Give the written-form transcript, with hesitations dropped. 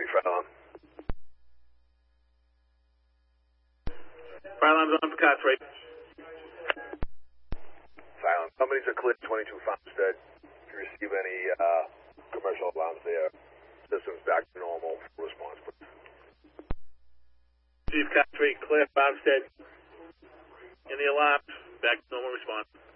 fire alarm. Fire alarm's on for Cots, right? Silent. Companies are clear 22 Farmstead. If you receive any commercial alarms there, systems back to normal. Response, please. Chief Cots, right, clear, Farmstead. Any alarms, back to normal response.